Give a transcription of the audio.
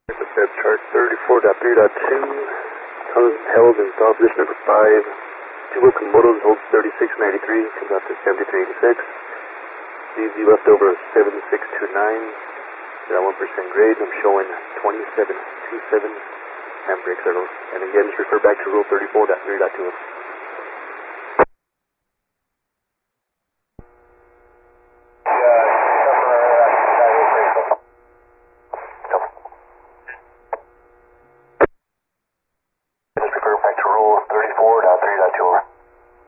The Feb chart 34.3.2. Held in stall position number 5. 2 locomotives holds 3693, comes out to 7386. Leaves you left over 7629. At 1% grade, I'm showing 2727. And brakes are low. And again, just refer back to rule 34.3.2.